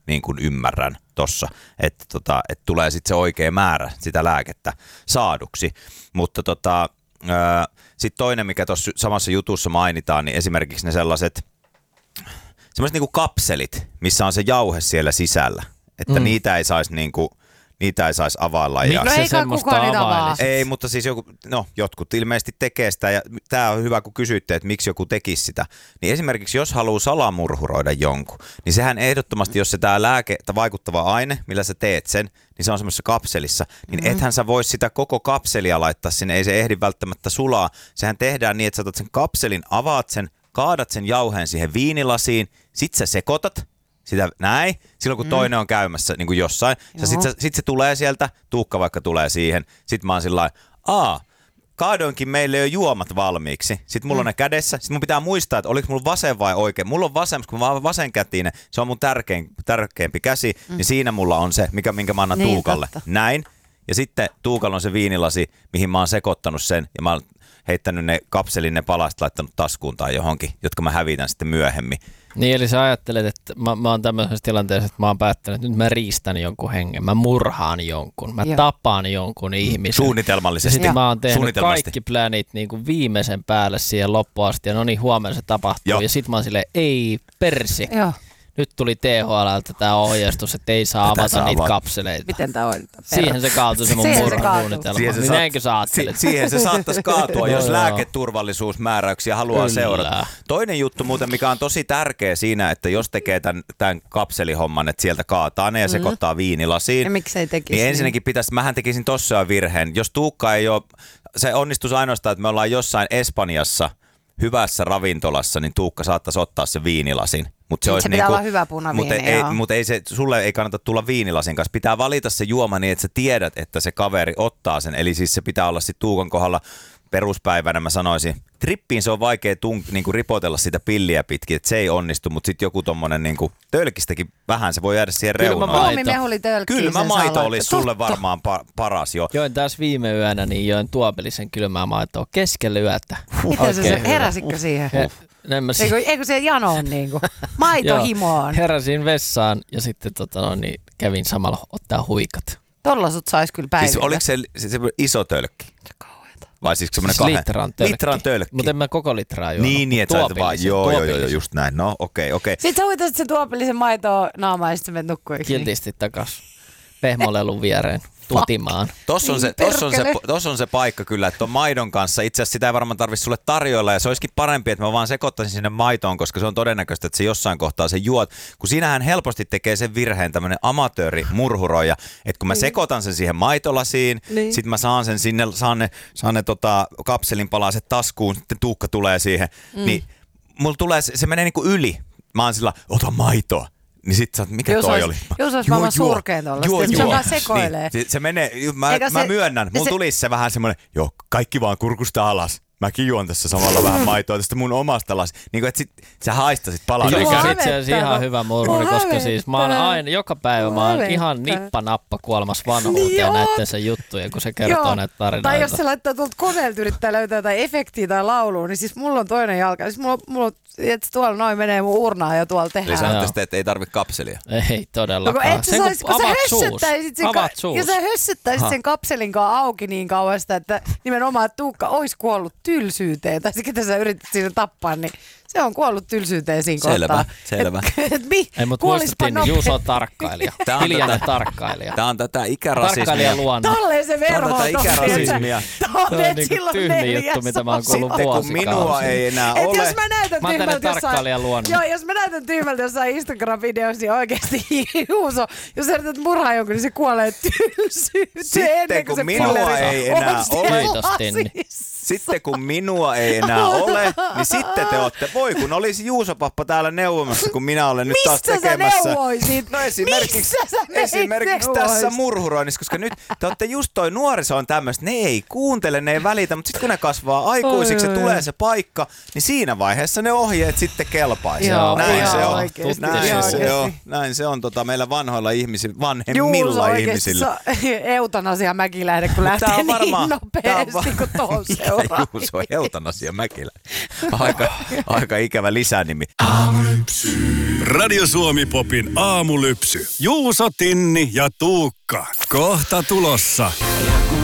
niin kuin ymmärrän tossa, että tulee sitten se oikea määrä sitä lääkettä saaduksi. Mutta sitten toinen, mikä tuossa samassa jutussa mainitaan, niin esimerkiksi ne sellaiset niinku kapselit, missä on se jauhe siellä sisällä, että niitä ei saisi availla. Miksi se semmoista availisi? Ei, mutta siis jotkut ilmeisesti tekee sitä, ja tämä on hyvä, kun kysyitte, että miksi joku tekisi sitä. Niin esimerkiksi jos haluaa salamurhuroida jonkun, niin sehän ehdottomasti, jos se tämä lääke tai vaikuttava aine, millä sä teet sen, niin se on semmoisessa kapselissa, niin ethän sä vois sitä koko kapselia laittaa sinne, ei se ehdi välttämättä sulaa. Sehän tehdään niin, että sä otat sen kapselin, avaat sen, kaadat sen jauheen siihen viinilasiin, sit sä sekoitat sitä näin, silloin kun toinen on käymässä niin kuin jossain, ja sit se tulee sieltä, Tuukka vaikka tulee siihen, sit mä oon sillä lailla, kaadoinkin meille jo juomat valmiiksi, sit mulla on ne kädessä, sit mun pitää muistaa, että oliko mulla vasen vai oikein, mulla on vasen, kun mä oon vasenkätinen, se on mun tärkeämpi käsi, niin siinä mulla on se, minkä mä annan Tuukalle, näin, ja sitten Tuukalla on se viinilasi, mihin mä oon sekoittanut sen, ja mä oon heittänyt ne kapselin, ne palaset, laittanut taskuun tai johonkin, jotka mä hävitän sitten myöhemmin. Niin, eli sä ajattelet, että mä oon tämmöisessä tilanteessa, että mä oon päättänyt, että nyt mä riistän jonkun hengen, mä murhaan jonkun, mä tapaan jonkun ihmisen. Suunnitelmallisesti. Ja sitten mä oon tehnyt kaikki plänit niin kuin viimeisen päälle siihen loppuun asti, ja no niin, huomenna se tapahtuu. Ja sit mä oon silleen, ei persi. Joo. Nyt tuli THL:ltä tämä ohjeistus, että ei saa avata niitä kapseleita. Miten tämä on? Siihen se kaatui se mun murhasuunnitelma. Niin näinkö sä ajattelet? Siihen se saattaisi kaatua, jos lääketurvallisuusmääräyksiä haluaa seurata. Toinen juttu muuten, mikä on tosi tärkeä siinä, että jos tekee tämän kapselihomman, että sieltä kaataa ne ja sekoittaa viinilasiin. Ja miksei tekisi? Niin ensinnäkin mähän tekisin tossa jo virheen. Jos Tuukka ei ole, se onnistuisi ainoastaan, että me ollaan jossain Espanjassa hyvässä ravintolassa, niin Tuukka saattaisi ottaa se viinilasin. Se pitää olla hyvä punaviini. Mutta sulle ei kannata tulla viinilasin kanssa. Pitää valita se juoma niin, että sä tiedät, että se kaveri ottaa sen. Eli siis se pitää olla sitten Tuukan kohdalla peruspäivänä, mä sanoisin. Trippiin se on vaikea niinku ripotella sitä pilliä pitkin, että se ei onnistu, mutta sitten joku tommonen niinku tölkistäkin vähän, se voi jäädä siihen reunaan. Kylmä maito olisi sulle varmaan paras jo. Join taas viime yönä, niin join tuopelisen kylmää maitoa keskellä yötä. Miten se heräsitkö siihen? Eikö se jano on niinku maitohimoon? Heräsin vessaan ja sitten niin kävin samalla ottaa huikat. Tolla sut sais kyllä päivillä. Siis oliko se iso tölkki? Vai siis semmoinen litran tölkki? Mutta en mä koko litraa juonut. Niin, että sä vaan, joo, just näin. No, okei. Sitten sä huitasit sen tuopillisen maitoa naamaan ja sitten sä menet nukkuun. Kiltisti takas pehmolelun viereen. Tutimaan. Tossa on se paikka kyllä, että ton maidon kanssa itse asiassa sitä ei varmaan tarvitse sulle tarjoilla ja se olisikin parempi, että mä vaan sekoittaisin sinne maitoon, koska se on todennäköistä, että se jossain kohtaa se juot. Kun siinähän helposti tekee sen virheen tämmönen amatööri murhuroija, että kun mä sekoitan sen siihen maitolasiin, sit mä saan sen sinne, saan ne kapselin palaset taskuun, sitten Tuukka tulee siihen, niin mulla tulee, se menee niinku yli. Mä oon sillä, ota maitoa. Niin sit sä oot, mikä toi oli? Jos olisi maailman surkeen tollaista, se vaan sekoilee. Niin, se menee, mä myönnän, mulla tulisi se vähän semmoinen, kaikki vaan kurkusta alas. Mäkin juon tässä samalla vähän maitoa tästä mun omasta lasista. Niin kuin, että sä haistasit palaa. Kyllä itse asiassa ihan hyvä murhuri, koska siis mä oon aina, joka päivä mä oon ihan nippa-nappa kuolmas vanhuuteen näittensä juttuja, kun se kertoo näitä tarinoita. Tai jos se laittaa tuolta koneelta yrittää löytää jotain efektiä tai laulua, niin siis mulla on toinen jalka. Siis mulla että tuolla noin menee mun urnaan ja tuolla tehdään. Eli sanotte, että ei tarvitse kapselia. Ei todellakaan. No, jos sä hössyttäisit sen kapselin kanssa auki niin kauan sitä, että nimenomaan Tuukka olisi kuollut tylsyyteen, tai se ketä sä yritit siinä tappaa, niin se on kuollut tylsyyteen siinä kohtaa. Selvä. Ei, mutta muistettiin, niin Juuso on tarkkailija. Hiljainen tarkkailija. Tämä on tätä ikärasismia. Tolleen se verho. Tämä on tätä ikärasismia. Tämä on niin tyhmin juttu, mitä mä oon kuullut vuosikausia. Sitten kun minua ei enää ole. Jos mä näytän tyhmältä jos mä näytän tyhmältä jossain Instagram-videossa, niin oikeasti Juuso, jos sä yrität murhaa jonkun, niin se kuolee tylsyyteen. Sitten kun minua ei enää ole. Sitten kun minua ei enää ole, niin sitten te ootte, voi kun olisi Juuso Pappa täällä neuvomassa, kun minä olen nyt taas tekemässä. Missä sä neuvoisit? No esimerkiksi tässä murhuroinnissa, koska nyt te ootte just toi nuoriso on tämmöistä, ne ei kuuntele, ne ei välitä, mutta sitten kun ne kasvaa aikuisiksi ja tulee se paikka, niin siinä vaiheessa ne ohjeet sitten kelpaisi. Näin se on meillä vanhoilla ihmisillä, vanhemmilla ihmisillä. Eutanasia Mäkilähde, kun lähtee niin nopeasti kuin tuohon seuraa. seuraa. Juuso Eutanasia Mäkelä. Aika ikävä lisänimi. Radio Suomi Popin aamulypsy. Juuso, Tinni ja Tuukka. Kohta tulossa.